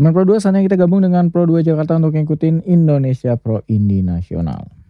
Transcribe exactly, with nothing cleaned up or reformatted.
sembilan puluh dua saatnya kita gabung dengan Pro dua Jakarta untuk ngikutin Indonesia Pro Indie Nasional.